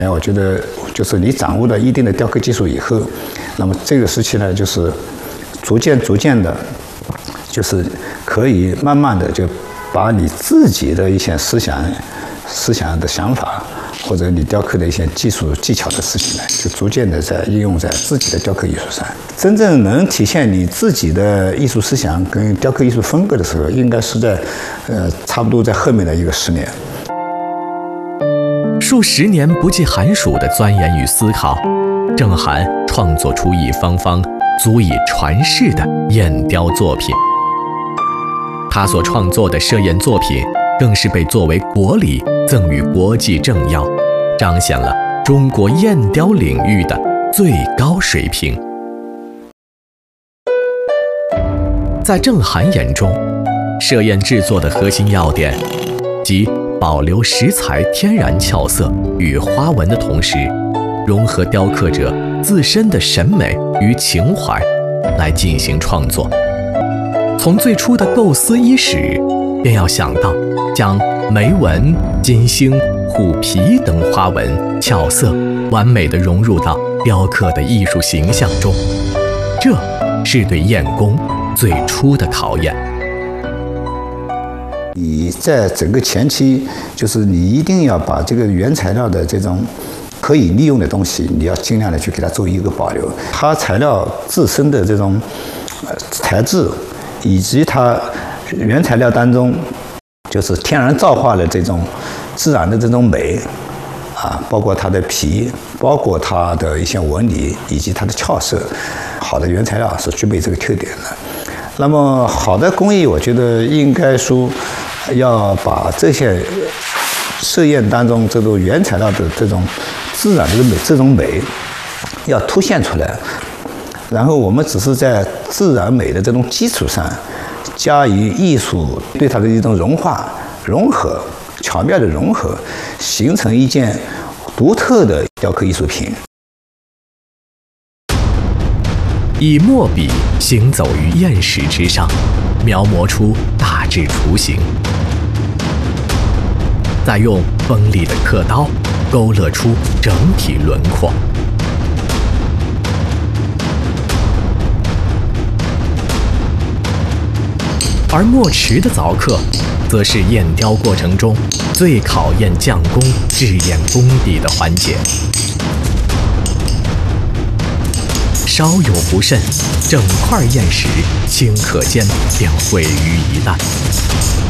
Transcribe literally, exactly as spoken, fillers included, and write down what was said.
哎，我觉得就是你掌握了一定的雕刻技术以后，那么这个时期呢，就是逐渐逐渐的，就是可以慢慢的就把你自己的一些思想、思想的想法，或者你雕刻的一些技术技巧的事情呢，就逐渐的在应用在自己的雕刻艺术上。真正能体现你自己的艺术思想跟雕刻艺术风格的时候，应该是在呃差不多在后面的一个十年。 数十年不计寒暑的钻研与思考，郑涵创作出一方方足以传世的砚雕作品。他所创作的射砚作品，更是被作为国礼赠予国际政要，彰显了中国砚雕领域的最高水平。在郑涵眼中，射砚制作的核心要点，即保留石材天然俏色与花纹的同时，融合雕刻者自身的审美与情怀来进行创作。从最初的构思伊始，便要想到将梅纹、金星、虎皮等花纹俏色完美地融入到雕刻的艺术形象中，这是对砚工最初的考验。 你在整个前期，就是你一定要把这个原材料的这种可以利用的东西，你要尽量的去给它做一个保留。它材料自身的这种呃材质，以及它原材料当中就是天然造化的这种自然的这种美啊，包括它的皮，包括它的一些纹理以及它的俏色，好的原材料是具备这个特点的。那么好的工艺，我觉得应该说要把这些射砚当中这种原材料的这种自然的美，这种美要凸显出来。然后我们只是在自然美的这种基础上，加以艺术对它的一种融化、融合、巧妙的融合，形成一件独特的雕刻艺术品。 以墨笔行走于砚石之上，描摹出大致雏形，再用锋利的刻刀勾勒出整体轮廓。而墨池的凿刻，则是砚雕过程中最考验匠工制砚功底的环节。稍有不慎，整块砚石顷刻间便毁于一旦。